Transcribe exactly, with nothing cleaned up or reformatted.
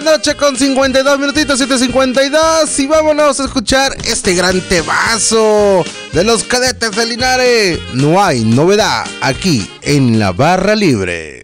noche con cincuenta y dos minutitos, siete cincuenta y dos. Y vámonos a escuchar este gran temazo de los Cadetes de Linares. No hay novedad aquí en la Barra Libre.